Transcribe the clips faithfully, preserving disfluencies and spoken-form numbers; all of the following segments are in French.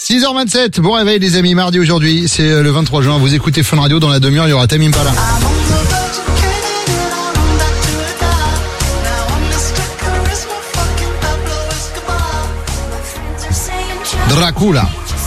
six heures vingt-sept, bon réveil les amis, mardi aujourd'hui, c'est le vingt-trois juin, vous écoutez Fun Radio, dans la demi-heure il y aura Tame Impala. Dracula.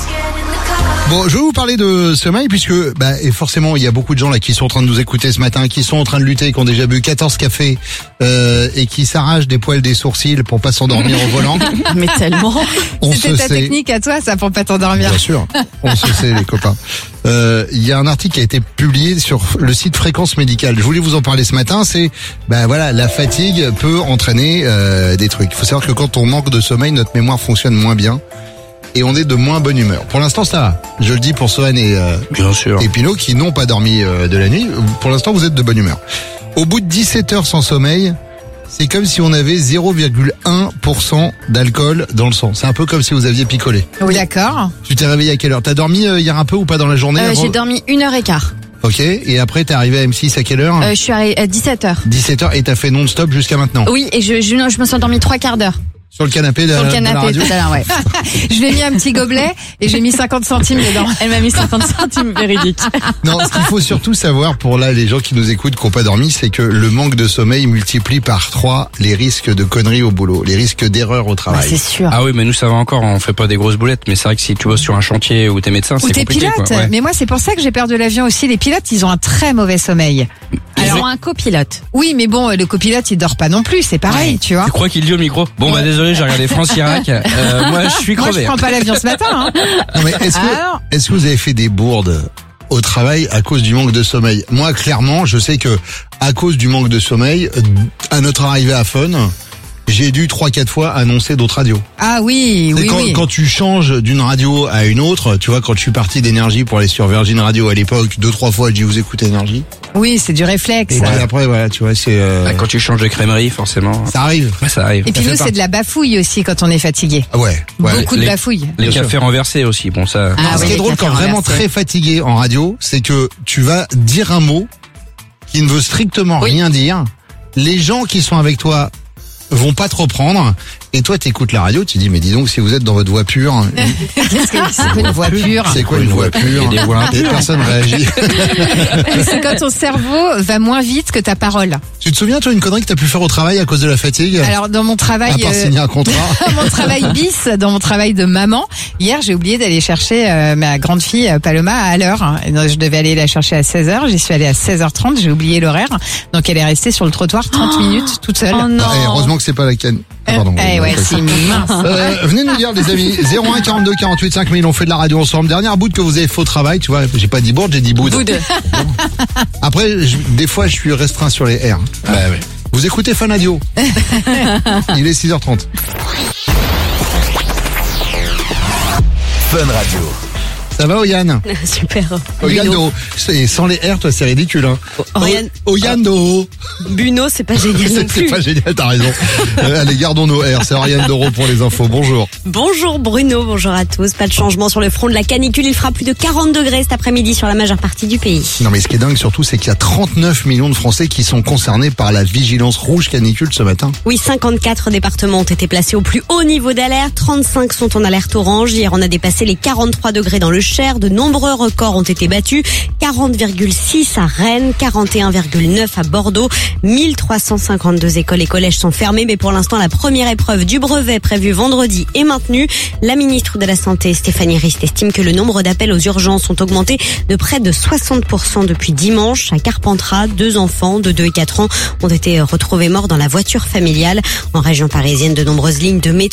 Bon, je vais vous parler de sommeil puisque, bah, et forcément, il y a beaucoup de gens là qui sont en train de nous écouter ce matin, qui sont en train de lutter, qui ont déjà bu quatorze cafés euh, et qui s'arrachent des poils des sourcils pour pas s'endormir au volant. Mais tellement. On C'était se ta sait. technique à toi, ça, pour pas t'endormir. Bien sûr, on se sait les copains. Euh, Il y a un article qui a été publié sur le site Fréquence Médicale. Je voulais vous en parler ce matin. C'est, ben voilà, la fatigue peut entraîner euh, des trucs. Il faut savoir que quand on manque de sommeil, notre mémoire fonctionne moins bien. Et on est de moins bonne humeur. Pour l'instant, ça va. Je le dis pour Sohan et, euh, Bien sûr. et Pinot qui n'ont pas dormi euh, de la nuit. Pour l'instant, vous êtes de bonne humeur. Au bout de dix-sept heures sans sommeil, c'est comme si on avait zéro virgule un pour cent d'alcool dans le sang. C'est un peu comme si vous aviez picolé. Oui, d'accord. Tu t'es réveillé à quelle heure? T'as dormi euh, hier un peu ou pas dans la journée Euh, avant j'ai dormi une heure et quart. Ok. Et après, t'es arrivé à M six à quelle heure? Euh, je suis arrivée à dix-sept heures. dix-sept heures et t'as fait non-stop jusqu'à maintenant. Oui, et je, je, non, je me suis endormie trois quarts d'heure. Sur le canapé de, Sur le de la canapé radio. tout à l'heure, ouais. Je lui ai mis un petit gobelet et j'ai mis cinquante centimes dedans. Elle m'a mis cinquante centimes, véridique. Non, ce qu'il faut surtout savoir pour là les gens qui nous écoutent qui n'ont pas dormi, c'est que le manque de sommeil multiplie par trois les risques de conneries au boulot, les risques d'erreurs au Bah, travail. c'est sûr. Ah oui, mais nous ça va encore, on fait pas des grosses boulettes, mais c'est vrai que si tu bosses sur un chantier ou t'es médecin, Ou c'est t'es compliqué. pilote. Quoi. Ouais. Mais moi, c'est pour ça que j'ai peur de l'avion aussi. Les pilotes, ils ont un très mauvais sommeil. Alors Alors, un copilote. oui, mais bon, le copilote, il dort pas non plus. C'est pareil, tu vois. Tu crois qu'il dit au micro? Bon bah désolé, j'ai regardé France Irak. Euh, moi je suis Moi, je crevé. prends pas l'avion ce matin, hein. Non, mais est-ce que, Alors est-ce que vous avez fait des bourdes au travail à cause du manque de sommeil? Moi, clairement, je sais que à cause du manque de sommeil, euh, à notre arrivée à Fun, j'ai dû trois quatre fois annoncer d'autres radios. Ah oui, C'est oui, quand, oui. quand tu changes d'une radio à une autre, tu vois, quand je suis parti d'Énergie pour aller sur Virgin Radio à l'époque, deux trois fois, je dis vous écoutez Énergie. Oui, c'est du réflexe. Et puis après, voilà, tu vois, c'est euh, Bah, quand tu changes de crèmerie, forcément. ça arrive. Ouais, ça arrive. Et puis Ça nous, fait c'est de la bafouille aussi quand on est fatigué. Ah ouais. ouais. Beaucoup de les- bafouilles. Les Bien cafés renversés aussi, bon ça. Ah Non, ce oui, qui est les drôle cafés quand vraiment renversés. très fatigué en radio, c'est que tu vas dire un mot qui ne veut strictement Oui. rien dire. Les gens qui sont avec toi vont pas te reprendre. Et toi, t'écoutes la radio, tu dis, mais dis donc, si vous êtes dans votre voie pure, Qu'est-ce que c'est quoi une voix pure? c'est quoi une voie pure? Il y a des voix Et personne réagit. Mais c'est quand ton cerveau va moins vite que ta parole. Tu te souviens, toi, une connerie que t'as pu faire au travail à cause de la fatigue? Alors dans mon travail, À part euh, signer un contrat. dans mon travail bis, dans mon travail de maman, hier j'ai oublié d'aller chercher euh, ma grande fille euh, Paloma à l'heure. hein. Et donc, je devais aller la chercher à seize heures, j'y suis allée à seize heures trente, j'ai oublié l'horaire. Donc elle est restée sur le trottoir trente minutes toute seule. Oh non. Eh, heureusement que c'est pas la canne. Ah, pardon. Eh ouais, Ouais, c'est mince. Euh, venez nous dire les amis, zéro un quarante-deux quarante-huit cinq mille, on fait de la radio ensemble. Dernière bout que vous avez fait au travail, tu vois, j'ai pas dit bourde, j'ai dit boud. Boud. Après, je- des fois je suis restreint sur les R. Bah ouais. Vous écoutez Fun Radio. Il est six heures trente. Fun Radio. Ça va Oyan? Super. Oyando. C'est- Sans les R, toi c'est ridicule hein. Oriane- O- Oyando. Buno, c'est pas génial non C'est c'est plus. pas génial, t'as raison. Euh, allez, gardons nos R. C'est Oriane Doro pour les infos. Bonjour. Bonjour Bruno, bonjour à tous. Pas de changement sur le front de la canicule. Il fera plus de quarante degrés cet après-midi sur la majeure partie du pays. Non mais ce qui est dingue surtout, c'est qu'il y a trente-neuf millions de Français qui sont concernés par la vigilance rouge canicule ce matin. Oui, cinquante-quatre départements ont été placés au plus haut niveau d'alerte. trente-cinq sont en alerte orange. Hier, on a dépassé les quarante-trois degrés dans le Cher. De nombreux records ont été battus. quarante virgule six à Rennes, quarante et un virgule neuf à Bordeaux. mille trois cent cinquante-deux écoles et collèges sont fermés. Mais pour l'instant, la première épreuve du brevet prévue vendredi est maintenue. La ministre de la Santé, Stéphanie Rist, estime que le nombre d'appels aux urgences ont augmenté de près de soixante pour cent depuis dimanche. À Carpentras, deux enfants de deux et quatre ans ont été retrouvés morts dans la voiture familiale. En région parisienne, de nombreuses lignes de métro